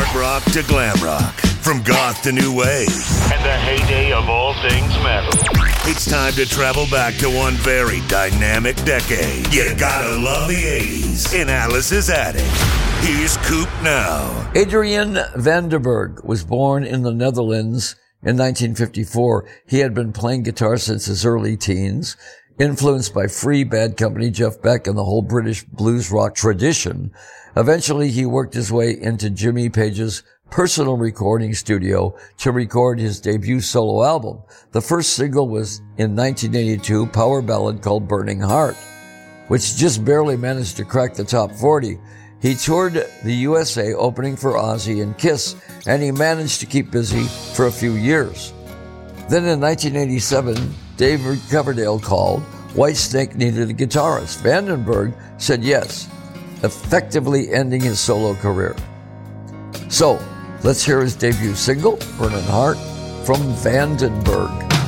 art rock to glam rock, from goth to new wave, and the heyday of all things metal. It's time to travel back to one very dynamic decade. You gotta love the 80s in Alice's Attic. Here's Coop now. Adrian van der Berg was born in the Netherlands in 1954. He had been playing guitar since his early teens, influenced by Free, Bad Company, Jeff Beck, and the whole British blues rock tradition. Eventually, he worked his way into Jimmy Page's personal recording studio to record his debut solo album. The first single was in 1982, power ballad called Burning Heart, which just barely managed to crack the top 40. He toured the USA opening for Ozzy and Kiss, and he managed to keep busy for a few years. Then in 1987, David Coverdale called. Whitesnake needed a guitarist. Van den Berg said yes, effectively ending his solo career. So, let's hear his debut single, Burning Heart, from Van den Berg.